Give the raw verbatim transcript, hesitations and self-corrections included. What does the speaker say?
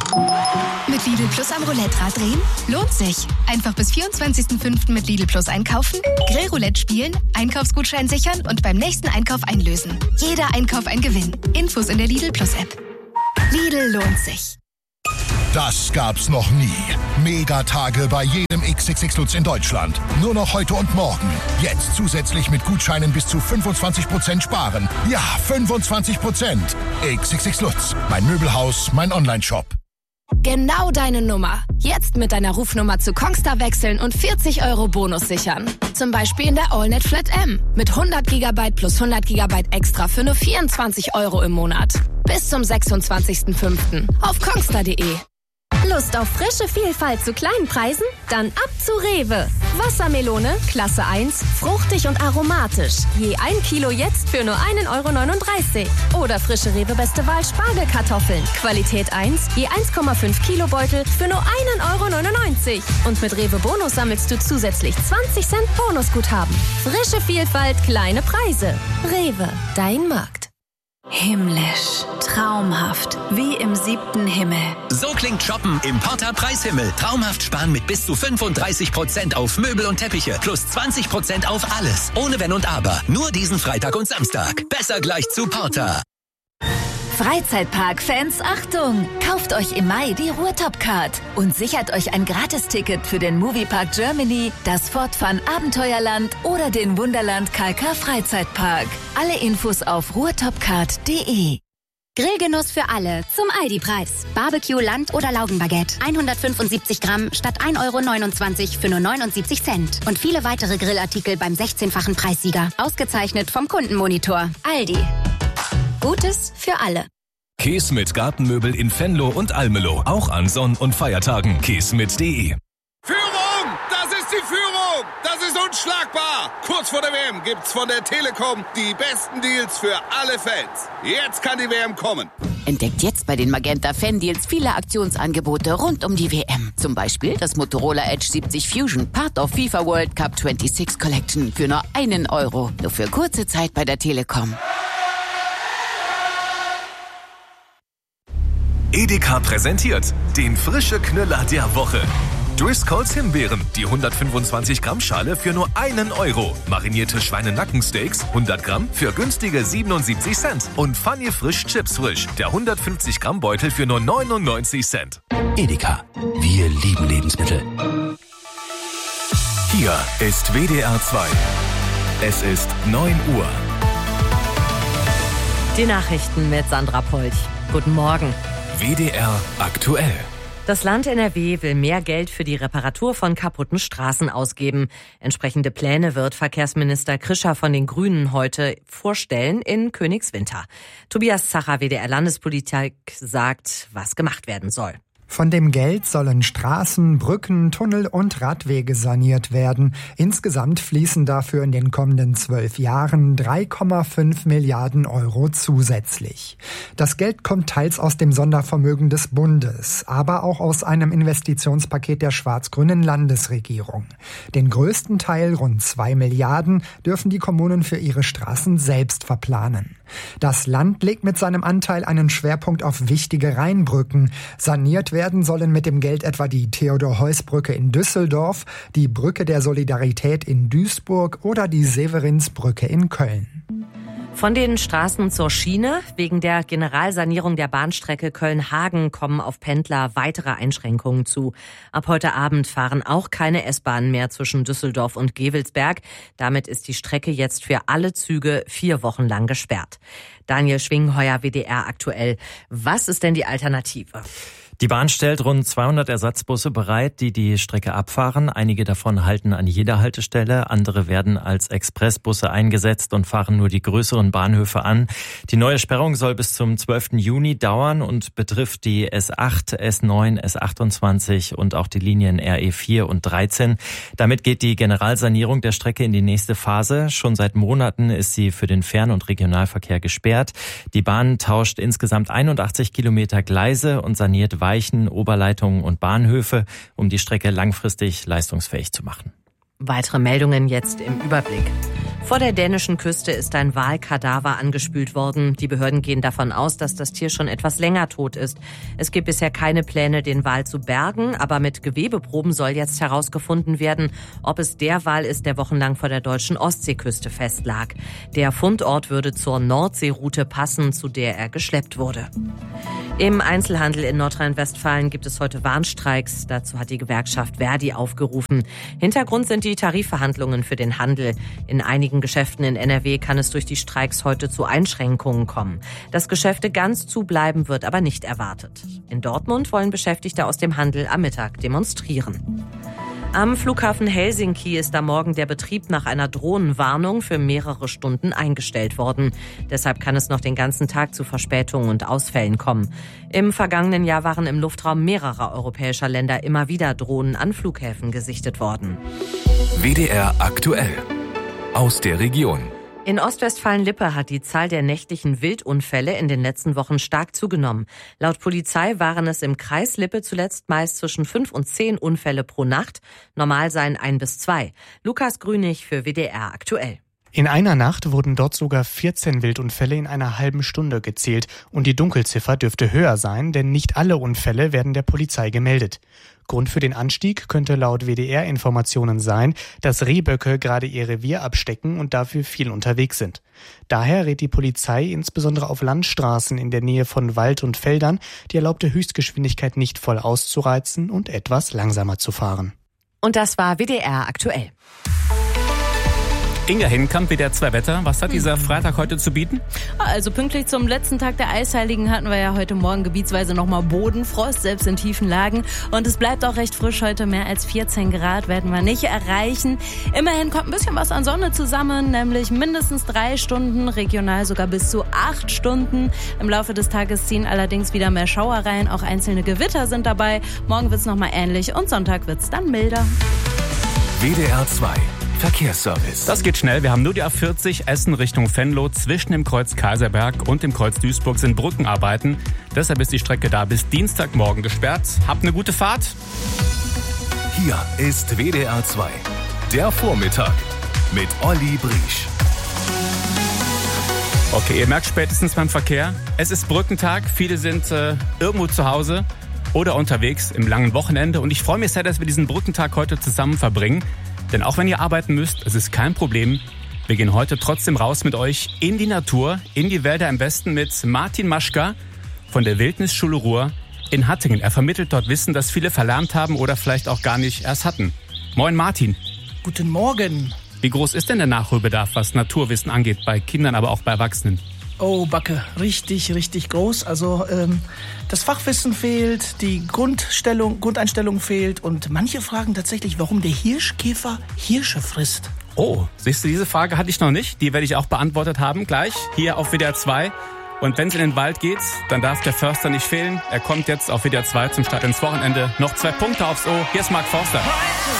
Mit Lidl Plus am Roulette-Rad drehen? Lohnt sich. Einfach bis vierundzwanzigsten fünften mit Lidl Plus einkaufen, Grillroulette spielen, Einkaufsgutschein sichern und beim nächsten Einkauf einlösen. Jeder Einkauf ein Gewinn. Infos in der Lidl Plus App. Lidl lohnt sich. Das gab's noch nie. Megatage bei jedem X X X Lutz in Deutschland. Nur noch heute und morgen. Jetzt zusätzlich mit Gutscheinen bis zu fünfundzwanzig Prozent sparen. Ja, fünfundzwanzig Prozent. X X X Lutz. Mein Möbelhaus, mein Onlineshop. Genau deine Nummer. Jetzt mit deiner Rufnummer zu Kongstar wechseln und vierzig Euro Bonus sichern. Zum Beispiel in der AllNet Flat M. Mit hundert Gigabyte plus hundert Gigabyte extra für nur vierundzwanzig Euro im Monat. Bis zum sechsundzwanzigsten fünften auf kongstar punkt de. Lust auf frische Vielfalt zu kleinen Preisen? Dann ab zu Rewe. Wassermelone, Klasse eins, fruchtig und aromatisch. Je ein Kilo jetzt für nur ein Euro neununddreißig. Oder frische Rewe Beste Wahl Spargelkartoffeln. Qualität eins, je eins Komma fünf Kilo Beutel für nur ein Euro neunundneunzig. Und mit Rewe Bonus sammelst du zusätzlich zwanzig Cent Bonusguthaben. Frische Vielfalt, kleine Preise. Rewe, dein Markt. Himmlisch, traumhaft, wie im siebten Himmel. So klingt Shoppen im Porta Preishimmel. Traumhaft sparen mit bis zu fünfunddreißig Prozent auf Möbel und Teppiche. Plus zwanzig Prozent auf alles. Ohne Wenn und Aber. Nur diesen Freitag und Samstag. Besser gleich zu Porta. Freizeitpark-Fans, Achtung! Kauft euch im Mai die Ruhrtop-Card und sichert euch ein Gratisticket für den Moviepark Germany, das Fort Fun Abenteuerland oder den Wunderland Kalkar Freizeitpark. Alle Infos auf ruhrtopcard punkt de. Grillgenuss für alle zum Aldi-Preis. Barbecue, Land- oder Laugenbaguette. hundertfünfundsiebzig Gramm statt ein Euro neunundzwanzig für nur neunundsiebzig Cent. Und viele weitere Grillartikel beim sechzehnfachen Preissieger. Ausgezeichnet vom Kundenmonitor. Aldi. Gutes für alle. Käse mit Gartenmöbel in Venlo und Almelo. Auch an Sonn- und Feiertagen. käse mit punkt de. Führung! Das ist die Führung! Das ist unschlagbar! Kurz vor der W M gibt's von der Telekom die besten Deals für alle Fans. Jetzt kann die W M kommen. Entdeckt jetzt bei den Magenta Fan Deals viele Aktionsangebote rund um die W M. Zum Beispiel das Motorola Edge siebzig Fusion, Part of FIFA World Cup sechsundzwanzig Collection für nur einen Euro. Nur für kurze Zeit bei der Telekom. Edeka präsentiert den frische Knüller der Woche. Driscolls Himbeeren, die hundertfünfundzwanzig Gramm Schale für nur einen Euro. Marinierte Schweinenackensteaks, hundert Gramm für günstige siebenundsiebzig Cent. Und Funny Frisch Chips Frisch, der hundertfünfzig Gramm Beutel für nur neunundneunzig Cent. Edeka, wir lieben Lebensmittel. Hier ist W D R zwei. Es ist neun Uhr. Die Nachrichten mit Sandra Polch. Guten Morgen. W D R aktuell. Das Land N R W will mehr Geld für die Reparatur von kaputten Straßen ausgeben. Entsprechende Pläne wird Verkehrsminister Krischer von den Grünen heute vorstellen in Königswinter. Tobias Zacher, W D R Landespolitik, sagt, was gemacht werden soll. Von dem Geld sollen Straßen, Brücken, Tunnel und Radwege saniert werden. Insgesamt fließen dafür in den kommenden zwölf Jahren drei Komma fünf Milliarden Euro zusätzlich. Das Geld kommt teils aus dem Sondervermögen des Bundes, aber auch aus einem Investitionspaket der schwarz-grünen Landesregierung. Den größten Teil, rund zwei Milliarden, dürfen die Kommunen für ihre Straßen selbst verplanen. Das Land legt mit seinem Anteil einen Schwerpunkt auf wichtige Rheinbrücken. Saniert werden sollen mit dem Geld etwa die Theodor-Heuss-Brücke in Düsseldorf, die Brücke der Solidarität in Duisburg oder die Severinsbrücke in Köln. Von den Straßen zur Schiene. Wegen der Generalsanierung der Bahnstrecke Köln-Hagen kommen auf Pendler weitere Einschränkungen zu. Ab heute Abend fahren auch keine S-Bahnen mehr zwischen Düsseldorf und Gevelsberg. Damit ist die Strecke jetzt für alle Züge vier Wochen lang gesperrt. Daniel Schwingheuer, W D R aktuell. Was ist denn die Alternative? Die Bahn stellt rund zweihundert Ersatzbusse bereit, die die Strecke abfahren. Einige davon halten an jeder Haltestelle, andere werden als Expressbusse eingesetzt und fahren nur die größeren Bahnhöfe an. Die neue Sperrung soll bis zum zwölften Juni dauern und betrifft die S acht, S neun, S achtundzwanzig und auch die Linien R E vier und dreizehn. Damit geht die Generalsanierung der Strecke in die nächste Phase. Schon seit Monaten ist sie für den Fern- und Regionalverkehr gesperrt. Die Bahn tauscht insgesamt einundachtzig Kilometer Gleise und saniert Weichen, Oberleitungen und Bahnhöfe, um die Strecke langfristig leistungsfähig zu machen. Weitere Meldungen jetzt im Überblick. Vor der dänischen Küste ist ein Walkadaver angespült worden. Die Behörden gehen davon aus, dass das Tier schon etwas länger tot ist. Es gibt bisher keine Pläne, den Wal zu bergen, aber mit Gewebeproben soll jetzt herausgefunden werden, ob es der Wal ist, der wochenlang vor der deutschen Ostseeküste festlag. Der Fundort würde zur Nordseeroute passen, zu der er geschleppt wurde. Im Einzelhandel in Nordrhein-Westfalen gibt es heute Warnstreiks. Dazu hat die Gewerkschaft Verdi aufgerufen. Hintergrund sind die Tarifverhandlungen für den Handel. In einigen Geschäften in N R W kann es durch die Streiks heute zu Einschränkungen kommen. Dass Geschäfte ganz zubleiben, wird aber nicht erwartet. In Dortmund wollen Beschäftigte aus dem Handel am Mittag demonstrieren. Am Flughafen Helsinki ist am Morgen der Betrieb nach einer Drohnenwarnung für mehrere Stunden eingestellt worden. Deshalb kann es noch den ganzen Tag zu Verspätungen und Ausfällen kommen. Im vergangenen Jahr waren im Luftraum mehrerer europäischer Länder immer wieder Drohnen an Flughäfen gesichtet worden. W D R aktuell. Aus der Region. In Ostwestfalen-Lippe hat die Zahl der nächtlichen Wildunfälle in den letzten Wochen stark zugenommen. Laut Polizei waren es im Kreis Lippe zuletzt meist zwischen fünf und zehn Unfälle pro Nacht. Normal seien ein bis zwei. Lukas Grünig für W D R aktuell. In einer Nacht wurden dort sogar vierzehn Wildunfälle in einer halben Stunde gezählt. Und die Dunkelziffer dürfte höher sein, denn nicht alle Unfälle werden der Polizei gemeldet. Grund für den Anstieg könnte laut W D R-Informationen sein, dass Rehböcke gerade ihr Revier abstecken und dafür viel unterwegs sind. Daher rät die Polizei insbesondere auf Landstraßen in der Nähe von Wald und Feldern, die erlaubte Höchstgeschwindigkeit nicht voll auszureizen und etwas langsamer zu fahren. Und das war W D R aktuell. Inga Hinkamp, W D R zwei Wetter. Was hat dieser Freitag heute zu bieten? Also pünktlich zum letzten Tag der Eisheiligen hatten wir ja heute Morgen gebietsweise nochmal Bodenfrost, selbst in tiefen Lagen. Und es bleibt auch recht frisch heute, mehr als vierzehn Grad werden wir nicht erreichen. Immerhin kommt ein bisschen was an Sonne zusammen, nämlich mindestens drei Stunden, regional sogar bis zu acht Stunden. Im Laufe des Tages ziehen allerdings wieder mehr Schauer rein, auch einzelne Gewitter sind dabei. Morgen wird's nochmal ähnlich und Sonntag wird's dann milder. W D R zwei Verkehrsservice. Das geht schnell. Wir haben nur die A vierzig Essen Richtung Venlo. Zwischen dem Kreuz Kaiserberg und dem Kreuz Duisburg sind Brückenarbeiten. Deshalb ist die Strecke da bis Dienstagmorgen gesperrt. Habt eine gute Fahrt. Hier ist W D R zwei. Der Vormittag mit Olli Briesch. Okay, ihr merkt spätestens beim Verkehr, es ist Brückentag. Viele sind äh, irgendwo zu Hause oder unterwegs im langen Wochenende. Und ich freue mich sehr, dass wir diesen Brückentag heute zusammen verbringen. Denn auch wenn ihr arbeiten müsst, es ist kein Problem. Wir gehen heute trotzdem raus mit euch in die Natur, in die Wälder, am besten mit Martin Maschka von der Wildnisschule Ruhr in Hattingen. Er vermittelt dort Wissen, das viele verlernt haben oder vielleicht auch gar nicht erst hatten. Moin Martin. Guten Morgen. Wie groß ist denn der Nachholbedarf, was Naturwissen angeht, bei Kindern, aber auch bei Erwachsenen? Oh, Backe, richtig, richtig groß. Also ähm, das Fachwissen fehlt, die Grundstellung, Grundeinstellung fehlt und manche fragen tatsächlich, warum der Hirschkäfer Hirsche frisst. Oh, siehst du, diese Frage hatte ich noch nicht. Die werde ich auch beantwortet haben, gleich hier auf W D R zwei. Und wenn es in den Wald geht, dann darf der Förster nicht fehlen. Er kommt jetzt auf W D R zwei zum Start ins Wochenende. Noch zwei Punkte aufs O. Hier ist Mark Forster. Heute